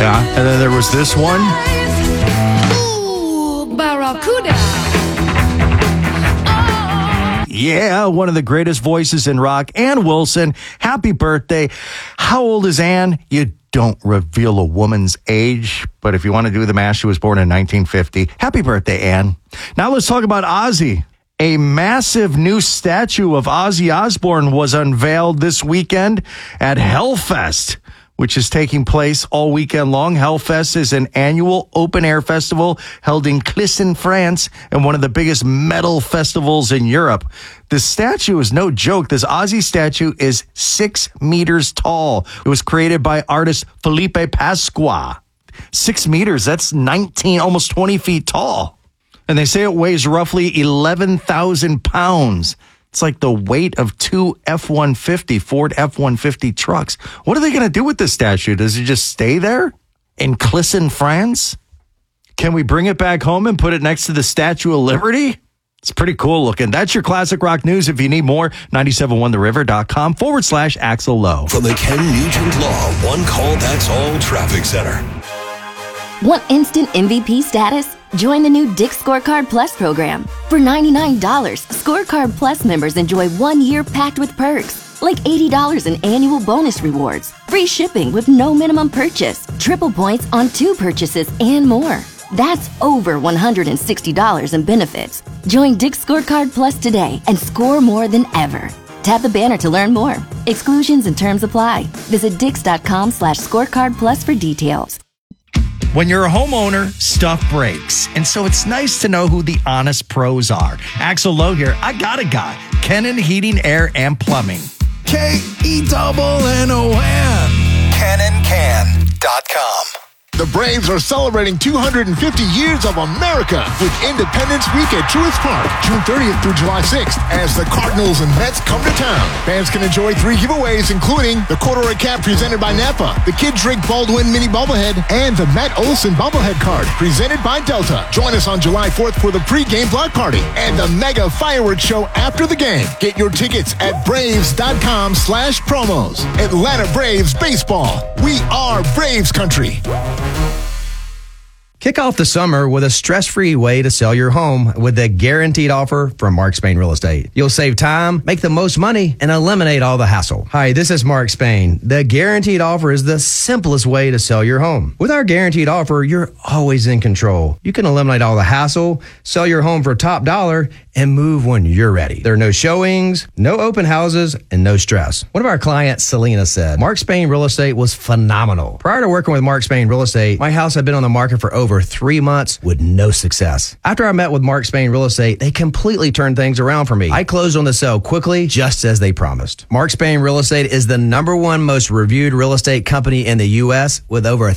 Yeah, and then there was this one. Ooh, Barracuda. Yeah, one of the greatest voices in rock, Ann Wilson. Happy birthday. How old is Ann? You don't reveal a woman's age, but if you want to do the math, she was born in 1950. Happy birthday, Ann. Now let's talk about Ozzy. A massive new statue of Ozzy Osbourne was unveiled this weekend at Hellfest, which is taking place all weekend long. Hellfest is an annual open-air festival held in Clisson, France, and one of the biggest metal festivals in Europe. The statue is no joke. This Ozzy statue is 6 meters tall. It was created by artist Felipe Pasqua. 6 meters, that's 19, almost 20 feet tall. And they say it weighs roughly 11,000 pounds. It's like the weight of two F-150, Ford F-150 trucks. What are they going to do with this statue? Does it just stay there in Clisson, France? Can we bring it back home and put it next to the Statue of Liberty? It's pretty cool looking. That's your classic rock news. If you need more, 971theriver.com/Axel Lowe. From the Ken Nugent Law One Call That's All Traffic Center. Want instant MVP status? Join the new Dick's Scorecard Plus program. For $99, Scorecard Plus members enjoy 1 year packed with perks, like $80 in annual bonus rewards, free shipping with no minimum purchase, triple points on 2 purchases, and more. That's over $160 in benefits. Join Dick's Scorecard Plus today and score more than ever. Tap the banner to learn more. Exclusions and terms apply. Visit dix.com/scorecard plus for details. When you're a homeowner, stuff breaks. And so it's nice to know who the honest pros are. Axel Lowe here. I got a guy. Kennan Heating, Air, and Plumbing. KENNON. KennanCan.com. The Braves are celebrating 250 years of America with Independence Week at Truist Park, June 30th through July 6th, as the Cardinals and Mets come to town. Fans can enjoy 3 giveaways, including the corduroy cap presented by Napa, the Kid Drake Baldwin mini bobblehead, and the Matt Olson bobblehead card presented by Delta. Join us on July 4th for the pregame block party and the mega fireworks show after the game. Get your tickets at braves.com/promos. Atlanta Braves Baseball. We are Braves Country. Kick off the summer with a stress-free way to sell your home with the guaranteed offer from Mark Spain Real Estate. You'll save time, make the most money, and eliminate all the hassle. Hi, this is Mark Spain. The guaranteed offer is the simplest way to sell your home. With our guaranteed offer, you're always in control. You can eliminate all the hassle, sell your home for top dollar, and move when you're ready. There are no showings, no open houses, and no stress. One of our clients, Selena, said, Mark Spain Real Estate was phenomenal. Prior to working with Mark Spain Real Estate, my house had been on the market for over 3 months with no success. After I met with Mark Spain Real Estate, they completely turned things around for me. I closed on the sale quickly, just as they promised. Mark Spain Real Estate is the #1 most reviewed real estate company in the U.S. with over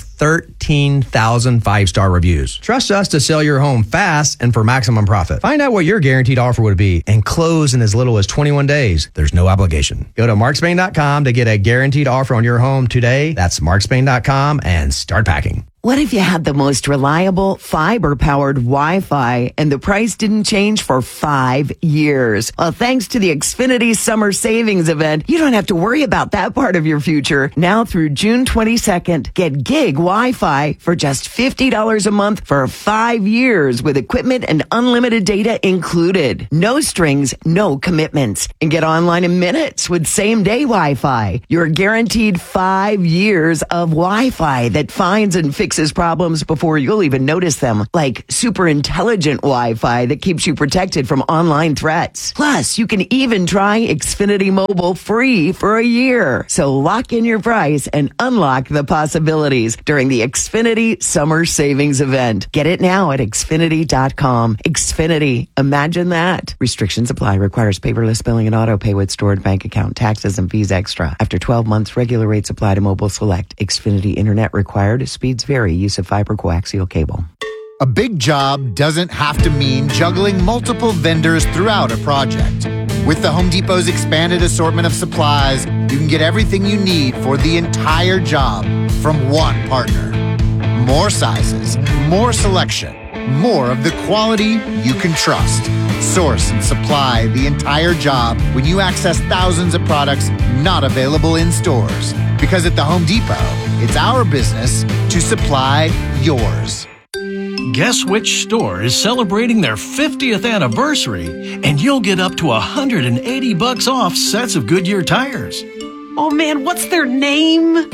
13,000 5-star reviews. Trust us to sell your home fast and for maximum profit. Find out what your guaranteed offer would be and close in as little as 21 days. There's no obligation. Go to markspain.com to get a guaranteed offer on your home today. That's markspain.com and start packing. What if you had the most reliable fiber-powered Wi-Fi and the price didn't change for 5 years? Well, thanks to the Xfinity Summer Savings Event, you don't have to worry about that part of your future. Now through June 22nd, get gig Wi-Fi for just $50 a month for 5 years with equipment and unlimited data included. No strings, no commitments. And get online in minutes with same-day Wi-Fi. You're guaranteed 5 years of Wi-Fi that finds and fixes problems before you'll even notice them, like super intelligent Wi-Fi that keeps you protected from online threats. Plus, you can even try Xfinity Mobile free for a year. So lock in your price and unlock the possibilities during the Xfinity Summer Savings Event. Get it now at Xfinity.com. Xfinity. Imagine that. Restrictions apply. Requires paperless billing and auto pay with stored bank account, taxes, and fees extra. After 12 months, regular rates apply to Mobile Select. Xfinity Internet required. Speeds vary. Use of fiber coaxial cable. A big job doesn't have to mean juggling multiple vendors throughout a project. With the Home Depot's expanded assortment of supplies, you can get everything you need for the entire job from one partner. More sizes, more selection, more of the quality you can trust. Source and supply the entire job when you access thousands of products not available in stores. Because at the Home Depot, it's our business to supply yours. Guess which store is celebrating their 50th anniversary, and you'll get up to $180 off sets of Goodyear tires. Oh man, what's their name?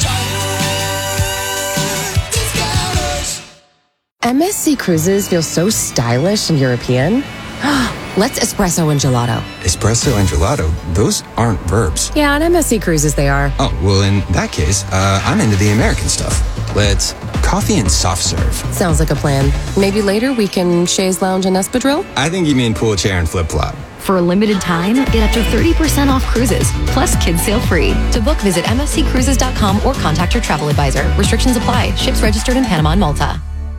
MSC Cruises feels so stylish and European. Let's espresso and gelato. Espresso and gelato? Those aren't verbs. Yeah, on MSC Cruises they are. Oh, well, in that case, I'm into the American stuff. Let's coffee and soft serve. Sounds like a plan. Maybe later we can chaise lounge and espadrille? I think you mean pool chair and flip-flop. For a limited time, get up to 30% off cruises, plus kids sail free. To book, visit msccruises.com or contact your travel advisor. Restrictions apply. Ships registered in Panama and Malta.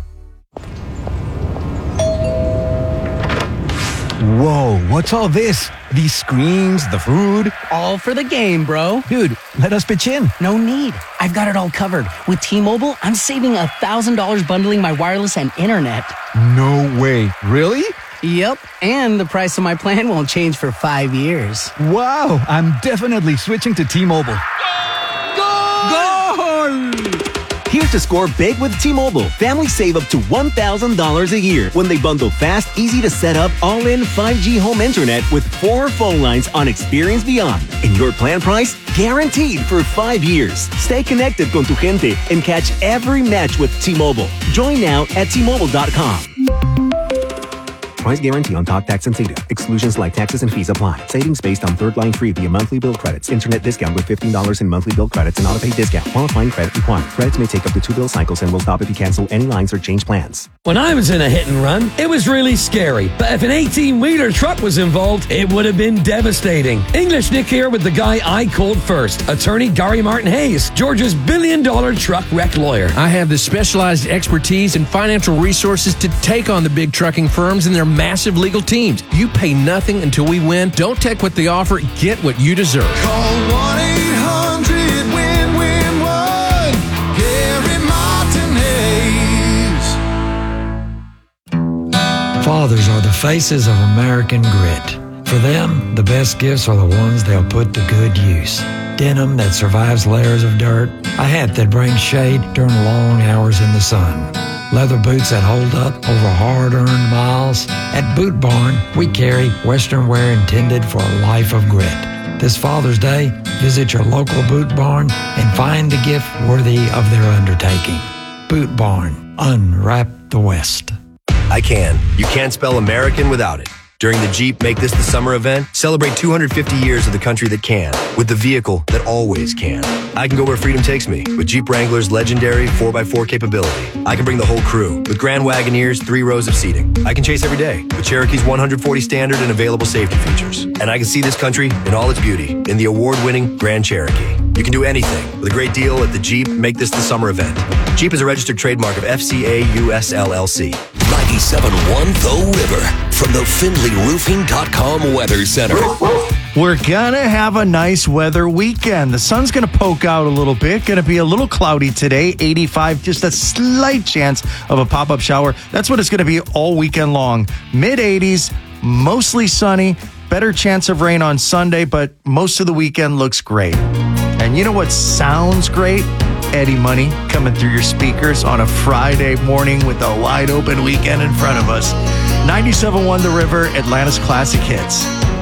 Whoa, what's all this? These screens, the food? All for the game, bro. Dude, let us pitch in. No need. I've got it all covered. With T-Mobile, I'm saving $1,000 bundling my wireless and internet. No way. Really? Yep, and the price of my plan won't change for 5 years. Wow, I'm definitely switching to T-Mobile. Goal! Here's to score big with T-Mobile. Families save up to $1,000 a year when they bundle fast, easy to set up, all-in 5G home internet with 4 phone lines on Experience Beyond. And your plan price guaranteed for 5 years. Stay connected con tu gente and catch every match with T-Mobile. Join now at T-Mobile.com. Price guarantee on talk, tax, and data. Exclusions like taxes and fees apply. Savings based on third line free via monthly bill credits. Internet discount with $15 in monthly bill credits and auto-pay discount. Qualifying credit required. Credits may take up to 2 bill cycles and will stop if you cancel any lines or change plans. When I was in a hit and run, it was really scary. But if an 18-wheeler truck was involved, it would have been devastating. English Nick here with the guy I called first. Attorney Gary Martin Hayes, Georgia's billion-dollar truck wreck lawyer. I have the specialized expertise and financial resources to take on the big trucking firms and their massive legal teams. You pay nothing until we win. Don't take what they offer. Get what you deserve. Call 1-800-WIN-WIN-1. Gary Martin Hayes. Fathers are the faces of American grit. For them, the best gifts are the ones they'll put to good use. Denim that survives layers of dirt, a hat that brings shade during long hours in the sun. Leather boots that hold up over hard-earned miles. At Boot Barn, we carry Western wear intended for a life of grit. This Father's Day, visit your local Boot Barn and find the gift worthy of their undertaking. Boot Barn, unwrap the West. I can. You can't spell American without it. During the Jeep Make This the Summer event, celebrate 250 years of the country that can, with the vehicle that always can. I can go where freedom takes me, with Jeep Wrangler's legendary 4x4 capability. I can bring the whole crew, with Grand Wagoneer's 3 rows of seating. I can chase every day, with Cherokee's 140 standard and available safety features. And I can see this country in all its beauty, in the award-winning Grand Cherokee. You can do anything, with a great deal at the Jeep Make This the Summer event. Jeep is a registered trademark of FCA US LLC. 97.1 The River from the FindlayRoofing.com Weather Center. We're going to have a nice weather weekend. The sun's going to poke out a little bit. Going to be a little cloudy today, 85, just a slight chance of a pop-up shower. That's what it's going to be all weekend long. Mid-80s, mostly sunny, better chance of rain on Sunday, but most of the weekend looks great. And you know what sounds great? Eddie Money coming through your speakers on a Friday morning with a wide open weekend in front of us. 97.1 The River, Atlanta's classic hits.